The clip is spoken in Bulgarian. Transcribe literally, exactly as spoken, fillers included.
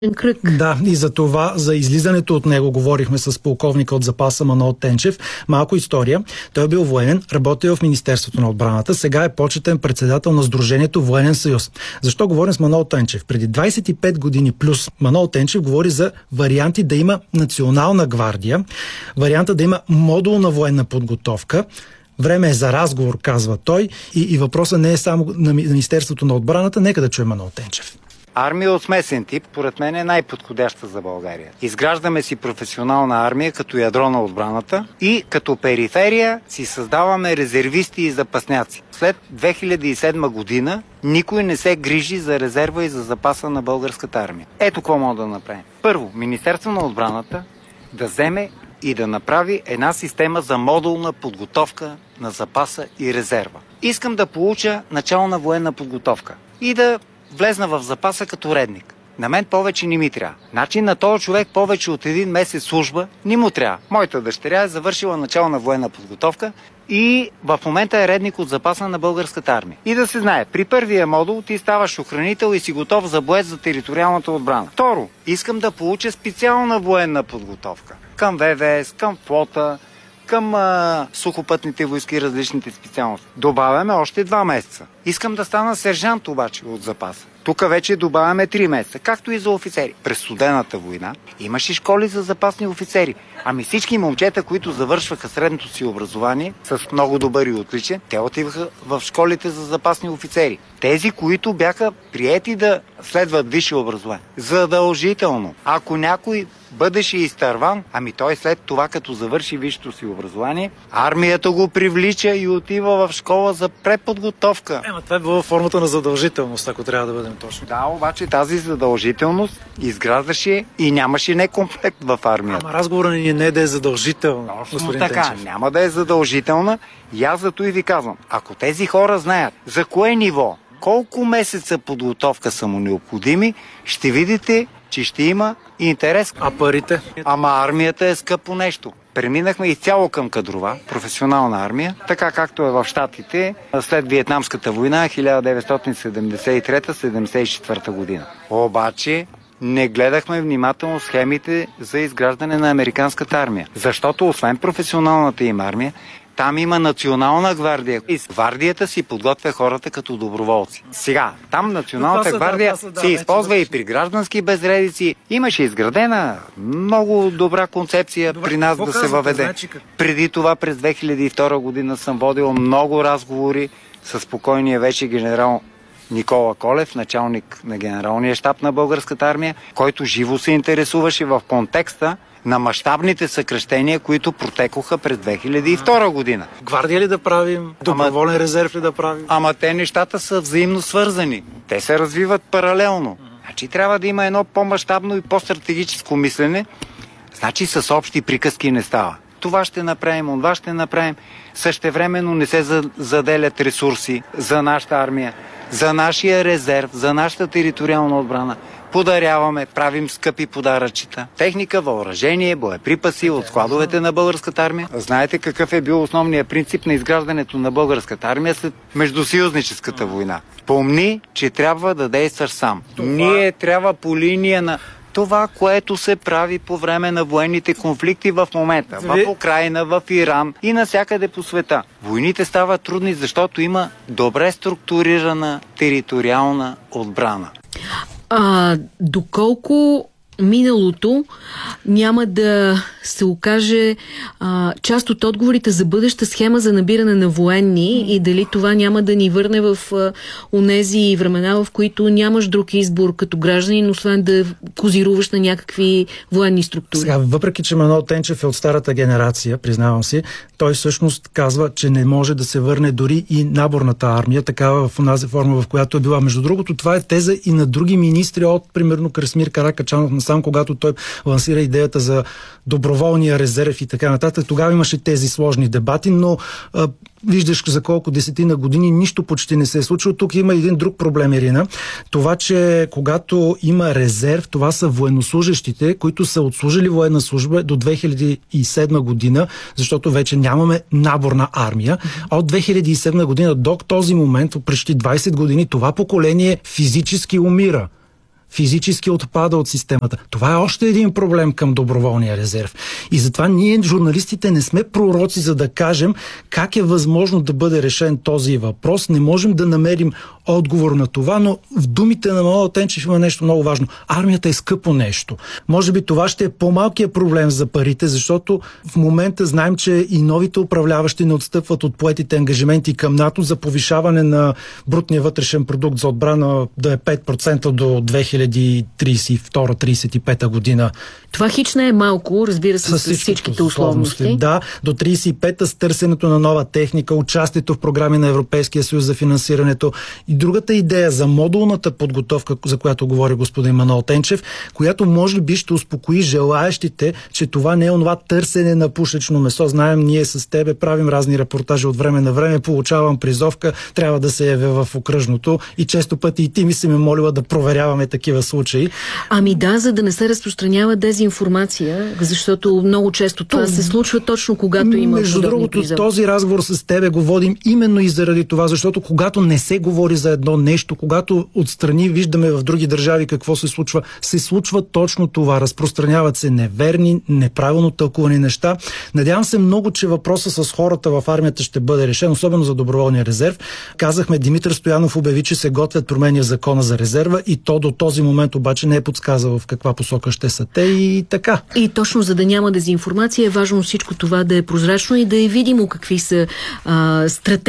кръг. Да, и за това, за излизането от него говорихме с полковника от запаса Манол Тенчев. Малко история. Той е бил военен, работил в Министерството на отбраната, сега е почетен председател на Сдружението Военен съюз. Защо говорим с Манол Тенчев? Преди двайсет и пет години плюс Манол Тенчев говори за варианти да има национална гвардия, варианта да има модулна военна подготовка. Време е за разговор, казва той, и, и въпросът не е само на Министерството на отбраната. Нека да чуем Манол Тенчев. Армия от смесен тип, поред мен, е най-подходяща за България. Изграждаме си професионална армия като ядро на отбраната и като периферия си създаваме резервисти и запасняци. След две хиляди и седма година никой не се грижи за резерва и за запаса на българската армия. Ето какво мога да направим. Първо, Министерство на отбраната да вземе и да направи една система за модулна подготовка на запаса и резерва. Искам да получа начална военна подготовка и да влезна в запаса като редник. На мен повече не ми трябва. Значи на този човек повече от един месец служба не му трябва. Моята дъщеря е завършила начална военна подготовка и в момента е редник от запаса на българската армия. И да се знае, при първия модул ти ставаш охранител и си готов за боец за териториалната отбрана. Второ, искам да получа специална военна подготовка. Към В В С, към флота, към а, сухопътните войски, различните специалности. Добавяме още два месеца. Искам да стана сержант обаче от запаса. Тук вече добавяме три месеца, както и за офицери. През студената война имаше школи за запасни офицери. Ами всички момчета, които завършваха средното си образование с много добър и отличен, те отиваха в школите за запасни офицери. Тези, които бяха приети да следват висше образование. Задължително. Ако някой бъдеше изтърван, ами той след това, като завърши висшето си образование, армията го привлича и отива в школа за преподготовка. Ема това е било формата на задължителност, ако трябва да бъдем точно. Да, обаче тази задължителност изграждаше и нямаше некомплект в армията. Ама разговорът ни не е да е задължително. Точно така, Тенчев. Няма да е задължителна. И аз зато и ви казвам, ако тези хора знаят за кое ниво, колко месеца подготовка са му необходими, ще видите, че ще има интерес. А парите? Ама армията е скъпо нещо. Преминахме изцяло към кадрова, професионална армия, така както е в Щатите след Виетнамската война хиляда деветстотин седемдесет и трета седемдесет и четвърта година. Обаче не гледахме внимателно схемите за изграждане на американската армия, защото освен професионалната им армия, там има национална гвардия. И гвардията си подготвя хората като доброволци. Сега, там националната са, гвардия да, са, да, се използва и при граждански безредици. Имаше изградена много добра концепция добре, при нас да се въведе. Значи, как... Преди това през две хиляди и втора година съм водил много разговори с покойния вече генерал Никола Колев, началник на генералния щаб на българската армия, който живо се интересуваше в контекста на мащабните съкращения, които протекоха през две хиляди и втора година. Гвардия ли да правим? Доброволен резерв ли да правим? Ама те нещата са взаимно свързани. Те се развиват паралелно. Значи трябва да има едно по-мащабно и по-стратегическо мислене. Значи с общи приказки не става. Това ще направим, това ще направим. Същевременно не се заделят ресурси за нашата армия, за нашия резерв, за нашата териториална отбрана. Подаряваме, правим скъпи подаръчета. Техника, въоръжение, боеприпаси от складовете на българската армия. Знаете какъв е бил основният принцип на изграждането на българската армия след междусъюзническата война? Помни, че трябва да действаш сам. Това... Ние трябва по линия на това, което се прави по време на военните конфликти в момента. В Украйна, в Иран и навсякъде по света. Войните стават трудни, защото има добре структурирана териториална отбрана. А, доколко миналото няма да се окаже а, част от отговорите за бъдеща схема за набиране на военни и дали това няма да ни върне в а, онези времена, в които нямаш друг избор като гражданин, освен да козируваш на някакви военни структури. Сега, въпреки че Манол Тенчев е от старата генерация, признавам си, той всъщност казва, че не може да се върне дори и наборната армия, такава в онази форма, в която е била. Между другото, това е теза и на други министри от, примерно, Красимир Каракачанов насам, когато той лансира идеята за доброволния резерв и така нататък. Тогава имаше тези сложни дебати, но а, виждаш за колко десетина години нищо почти не се е случило. Тук има един друг проблем, Ирина. Това, че когато има резерв, това са военнослужещите, които са отслужили военна служба до две хиляди и седма година, защото вече нямаме наборна армия. От две хиляди и седма година до този момент, почти двайсет години, това поколение физически умира. физически отпада от системата. Това е още един проблем към доброволния резерв. И затова ние, журналистите, не сме пророци, за да кажем как е възможно да бъде решен този въпрос. Не можем да намерим отговор на това, но в думите на Манол Тенчев има нещо много важно. Армията е скъпо нещо. Може би това ще е по-малкият проблем за парите, защото в момента знаем, че и новите управляващи не отстъпват от поетите ангажименти към НАТО за повишаване на брутния вътрешен продукт за отбрана да е пет процента до две хиляди тридесет и втора тридесет и пета година. Това хич не е малко, разбира се, с, с всичките условности. Да, до тридесет и пета с търсенето на нова техника, участието в програми на Европейския съюз за финансирането. И другата идея за модулната подготовка, за която говори господин Манол Тенчев, която може би ще успокои желаещите, че това не е онова търсене на пушечно месо. Знаем, ние с тебе правим разни репортажи от време на време, получавам призовка, трябва да се явя в окръжното и често пъти и ти ми се ме молила да проверяваме такива случаи. Ами да, за да не се разпространява дезинформация, защото много често това То, се случва точно когато има Между другото, призов. Този разговор с тебе го водим именно и заради това, защото когато не се говори за едно нещо, когато отстрани виждаме в други държави какво се случва, се случва точно това. Разпространяват се неверни, неправилно тълкувани неща. Надявам се много, че въпросът с хората в армията ще бъде решен, особено за доброволния резерв. Казахме, Димитър Стоянов обяви, че се готвят промени в закона за резерва и то до този момент обаче не е подсказал в каква посока ще са те и така. И точно за да няма дезинформация е важно всичко това да е прозрачно и да е видимо какви са а, стратегии